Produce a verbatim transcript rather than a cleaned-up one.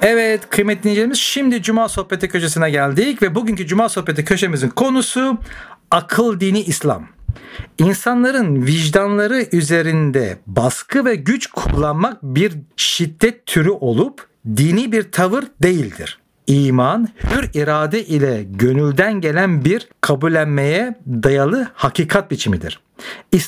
Evet kıymetli dinleyicilerimiz, şimdi Cuma Sohbeti köşesine geldik ve bugünkü Cuma Sohbeti köşemizin konusu akıl dini İslam. İnsanların vicdanları üzerinde baskı ve güç kullanmak bir şiddet türü olup dini bir tavır değildir. İman, hür irade ile gönülden gelen bir kabullenmeye dayalı hakikat biçimidir.